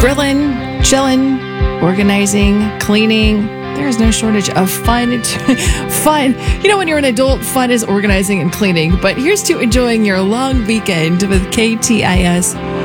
grilling, chilling, organizing, cleaning. There's no shortage of fun. Fun. You know, when you're an adult, fun is organizing and cleaning. But here's to enjoying your long weekend with KTIS